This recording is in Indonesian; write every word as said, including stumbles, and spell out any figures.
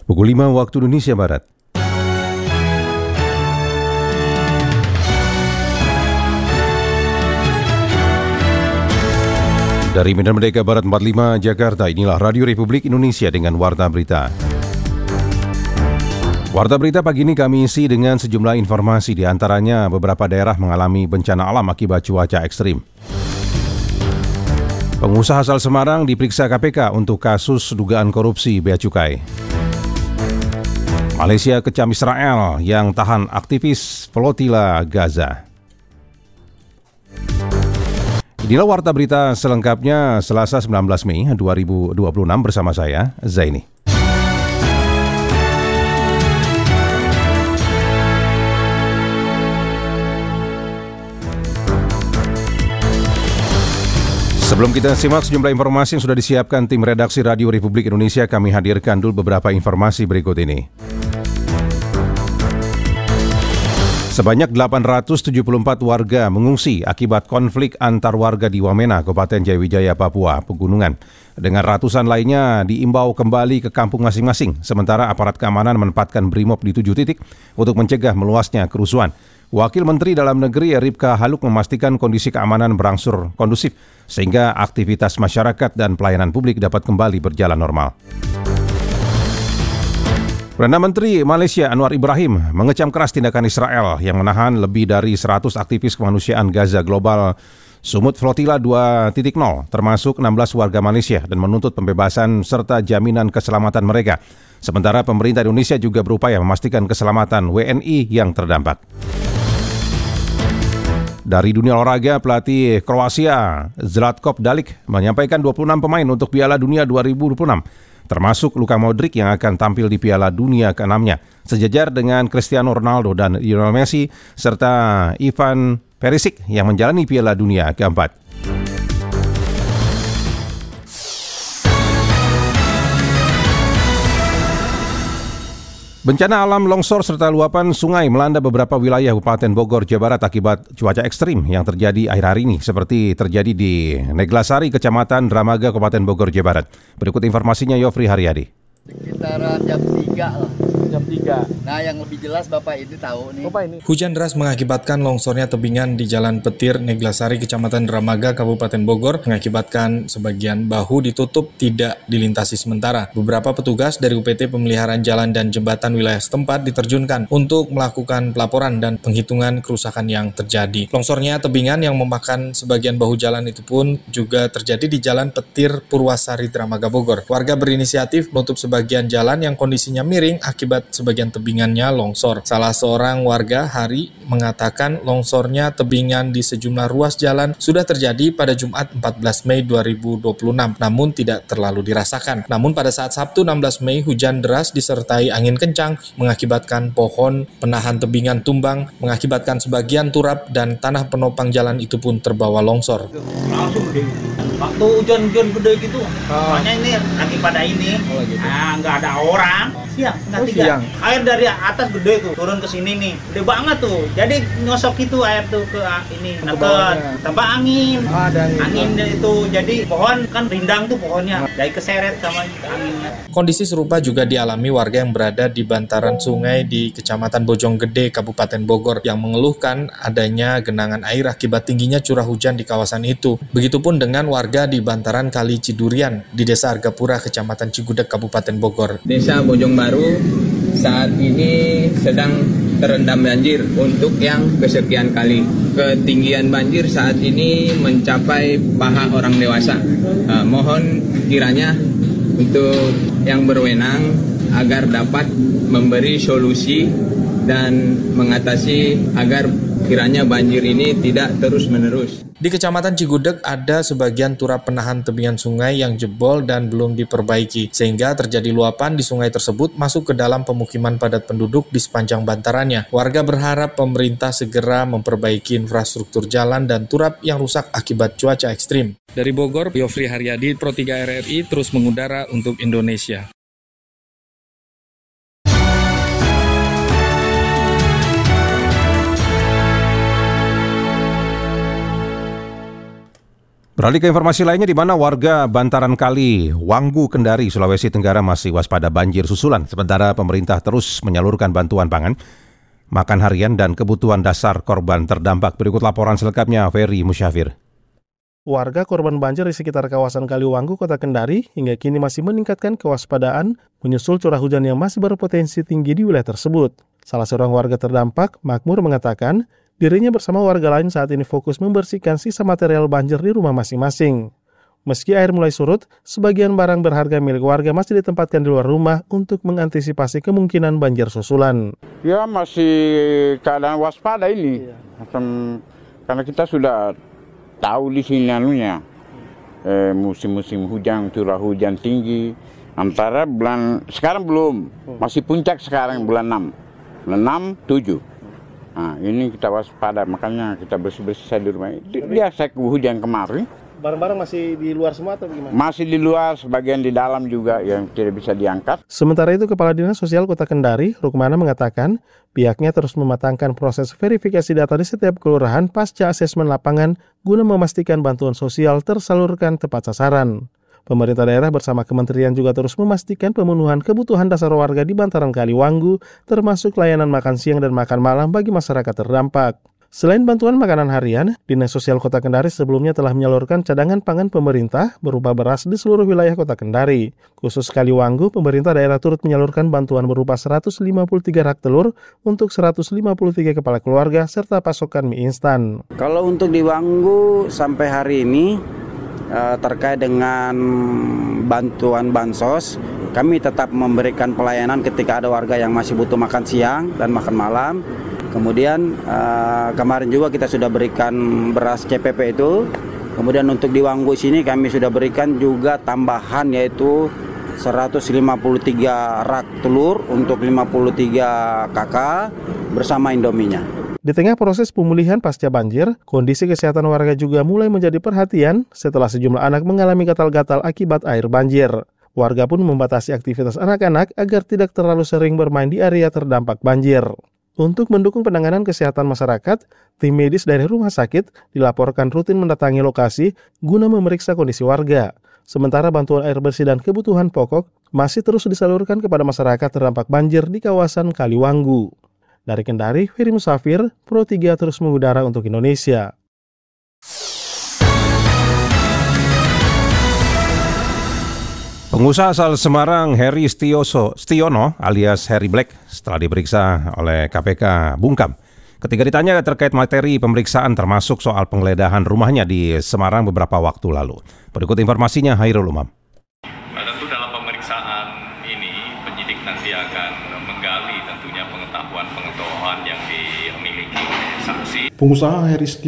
Pukul lima waktu Indonesia Barat. Dari Medan Merdeka Barat empat puluh lima Jakarta, inilah Radio Republik Indonesia dengan Warta Berita. Warta Berita pagi ini kami isi dengan sejumlah informasi, di antaranya beberapa daerah mengalami bencana alam akibat cuaca ekstrim. Pengusaha asal Semarang diperiksa K P K untuk kasus dugaan korupsi Bea Cukai. Malaysia kecam Israel yang tahan aktivis flotila Gaza. Inilah Warta Berita selengkapnya Selasa sembilan belas Mei dua ribu dua puluh enam bersama saya, Zaini. Sebelum kita simak sejumlah informasi yang sudah disiapkan tim redaksi Radio Republik Indonesia, kami hadirkan dulu beberapa informasi berikut ini. Sebanyak delapan ratus tujuh puluh empat warga mengungsi akibat konflik antar warga di Wamena, Kabupaten Jayawijaya, Papua Pegunungan. Dengan ratusan lainnya diimbau kembali ke kampung masing-masing, sementara aparat keamanan menempatkan brimob di tujuh titik untuk mencegah meluasnya kerusuhan. Wakil Menteri Dalam Negeri Ripka Haluk memastikan kondisi keamanan berangsur kondusif sehingga aktivitas masyarakat dan pelayanan publik dapat kembali berjalan normal. Perdana Menteri Malaysia Anwar Ibrahim mengecam keras tindakan Israel yang menahan lebih dari seratus aktivis kemanusiaan Gaza Global Sumut Flotila dua titik nol, termasuk enam belas warga Malaysia, dan menuntut pembebasan serta jaminan keselamatan mereka. Sementara pemerintah Indonesia juga berupaya memastikan keselamatan W N I yang terdampak. Dari dunia olahraga, pelatih Kroasia Zlatko Dalic menyampaikan dua puluh enam pemain untuk Piala Dunia dua ribu dua puluh enam. Termasuk Luka Modric yang akan tampil di Piala Dunia keenamnya, sejajar dengan Cristiano Ronaldo dan Lionel Messi, serta Ivan Perisic yang menjalani Piala Dunia keempat. Bencana alam longsor serta luapan sungai melanda beberapa wilayah Kabupaten Bogor, Jawa Barat akibat cuaca ekstrim yang terjadi akhir hari ini, seperti terjadi di Neglasari, Kecamatan Dramaga, Kabupaten Bogor, Jawa Barat. Berikut informasinya Yofri Haryadi. Sekitaran jam tiga lah. Jam tiga. Nah, yang lebih jelas Bapak ini tahu nih. Bapak ini. Hujan deras mengakibatkan longsornya tebingan di Jalan Petir, Neglasari, Kecamatan Dramaga, Kabupaten Bogor, mengakibatkan sebagian bahu ditutup tidak dilintasi sementara. Beberapa petugas dari U P T Pemeliharaan Jalan dan Jembatan wilayah setempat diterjunkan untuk melakukan pelaporan dan penghitungan kerusakan yang terjadi. Longsornya tebingan yang memakan sebagian bahu jalan itu pun juga terjadi di Jalan Petir, Purwasari, Dramaga, Bogor. Warga berinisiatif menutup sebagian jalan yang kondisinya miring akibat sebagian tebingannya longsor. Salah seorang warga, Hari, mengatakan longsornya tebingan di sejumlah ruas jalan sudah terjadi pada Jumat empat belas Mei dua ribu dua puluh enam, namun tidak terlalu dirasakan. Namun pada saat Sabtu enam belas Mei, hujan deras disertai angin kencang mengakibatkan pohon penahan tebingan tumbang, mengakibatkan sebagian turap dan tanah penopang jalan itu pun terbawa longsor. Langsung deh. Waktu hujan-hujan gede gitu, soalnya ini lagi pada ini, Oh, gitu. nah nggak ada orang, siang, setengah Oh, tiga. siang. Air dari atas gede tuh, turun ke sini nih, gede banget tuh. Jadi nyosok itu air tuh ke ah, ini, Ke nah, ke bawahnya. tambah angin, Ah, ada angin. angin itu. Jadi pohon kan rindang tuh pohonnya, jadi keseret sama anginnya. Kondisi serupa juga dialami warga yang berada di bantaran sungai di Kecamatan Bojonggede, Kabupaten Bogor, yang mengeluhkan adanya genangan air akibat tingginya curah hujan di kawasan itu. Begitupun dengan warga di bantaran Kali Cidurian di Desa Argapura, Kecamatan Cigudeg, Kabupaten Bogor. Desa Bojong Baru saat ini sedang terendam banjir untuk yang kesekian kali. Ketinggian banjir saat ini mencapai paha orang dewasa. Eh, mohon kiranya untuk yang berwenang agar dapat memberi solusi dan mengatasi agar kiranya banjir ini tidak terus-menerus. Di Kecamatan Cigudeg ada sebagian turap penahan tebingan sungai yang jebol dan belum diperbaiki, sehingga terjadi luapan di sungai tersebut masuk ke dalam pemukiman padat penduduk di sepanjang bantarannya. Warga berharap pemerintah segera memperbaiki infrastruktur jalan dan turap yang rusak akibat cuaca ekstrim. Dari Bogor, Yofri Haryadi, Pro tiga R R I terus mengudara untuk Indonesia. Beralih ke informasi lainnya, di mana warga bantaran kali Wanggu, Kendari, Sulawesi Tenggara masih waspada banjir susulan, sementara pemerintah terus menyalurkan bantuan pangan, makan harian, dan kebutuhan dasar korban terdampak. Berikut laporan selengkapnya, Ferry Musyafir. Warga korban banjir di sekitar kawasan Kaliwanggu, Kota Kendari, hingga kini masih meningkatkan kewaspadaan menyusul curah hujan yang masih berpotensi tinggi di wilayah tersebut. Salah seorang warga terdampak, Makmur, mengatakan dirinya bersama warga lain saat ini fokus membersihkan sisa material banjir di rumah masing-masing. Meski air mulai surut, sebagian barang berharga milik warga masih ditempatkan di luar rumah untuk mengantisipasi kemungkinan banjir susulan. Ya, masih keadaan waspada ini, macam karena kita sudah tahu di sini anunya eh, musim-musim hujan, curah hujan tinggi antara bulan sekarang belum, masih puncak sekarang bulan enam, bulan enam, tujuh. Nah, ini kita waspada, makanya kita bersih-bersih di rumah. Biasa hujan kemarin. Barang-barang masih di luar semua atau bagaimana? Masih di luar, sebagian di dalam juga yang tidak bisa diangkat. Sementara itu, Kepala Dinas Sosial Kota Kendari, Rukmana, mengatakan pihaknya terus mematangkan proses verifikasi data di setiap kelurahan pasca asesmen lapangan guna memastikan bantuan sosial tersalurkan tepat sasaran. Pemerintah daerah bersama kementerian juga terus memastikan pemenuhan kebutuhan dasar warga di bantaran Kaliwanggu, termasuk layanan makan siang dan makan malam bagi masyarakat terdampak. Selain bantuan makanan harian, Dinas Sosial Kota Kendari sebelumnya telah menyalurkan cadangan pangan pemerintah berupa beras di seluruh wilayah Kota Kendari. Khusus Kaliwanggu, pemerintah daerah turut menyalurkan bantuan berupa seratus lima puluh tiga rak telur untuk seratus lima puluh tiga kepala keluarga serta pasokan mie instan. Kalau untuk di Wanggu sampai hari ini, terkait dengan bantuan bansos, kami tetap memberikan pelayanan ketika ada warga yang masih butuh makan siang dan makan malam. Kemudian uh, kemarin juga kita sudah berikan beras C P P itu. Kemudian untuk di Wanggu sini kami sudah berikan juga tambahan, yaitu seratus lima puluh tiga rak telur untuk lima puluh tiga kakak bersama Indominya. Di tengah proses pemulihan pasca banjir, kondisi kesehatan warga juga mulai menjadi perhatian setelah sejumlah anak mengalami gatal-gatal akibat air banjir. Warga pun membatasi aktivitas anak-anak agar tidak terlalu sering bermain di area terdampak banjir. Untuk mendukung penanganan kesehatan masyarakat, tim medis dari rumah sakit dilaporkan rutin mendatangi lokasi guna memeriksa kondisi warga. Sementara bantuan air bersih dan kebutuhan pokok masih terus disalurkan kepada masyarakat terdampak banjir di kawasan Kaliwanggu. Dari Kendari, Ferry Musyafir, Pro tiga terus mengudara untuk Indonesia. Pengusaha asal Semarang Heri Stioso, Stiono alias Harry Black setelah diperiksa oleh K P K bungkam. Ketika ditanya terkait materi pemeriksaan termasuk soal penggeledahan rumahnya di Semarang beberapa waktu lalu. Berikut informasinya, Hairul Umam. Nah, tentu dalam pemeriksaan ini penyidik nanti akan menggali tentunya pengetahuan-pengetahuan yang dimiliki saksi. Pengusaha Heri